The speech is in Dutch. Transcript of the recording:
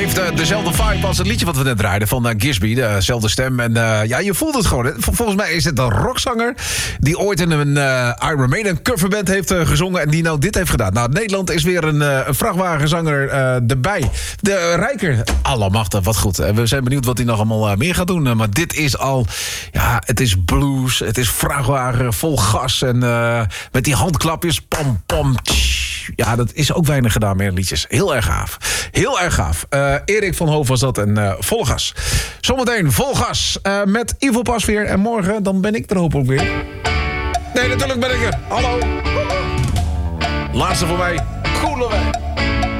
heeft dezelfde vibe als het liedje wat we net draaiden van Gisby. Dezelfde stem. En ja, je voelt het gewoon. Hè? Volgens mij is het een rockzanger die ooit in een Iron Maiden coverband heeft gezongen en die nou dit heeft gedaan. Nou, Nederland is weer een vrachtwagenzanger erbij. De Rijker. Allemachtig, wat goed. We zijn benieuwd wat hij nog allemaal meer gaat doen. Maar dit is al, ja, het is blues. Het is vrachtwagen vol gas. En met die handklapjes. Pam, pam, tsch. Ja, dat is ook weinig gedaan meer liedjes. Heel erg gaaf. Heel erg gaaf. Erik van Hoof was dat en vol gas. Zometeen vol gas met Ivo Pasveer. En morgen, dan ben ik er hopelijk weer. Nee, natuurlijk ben ik er. Hallo. Laatste voor mij. Koelewijn.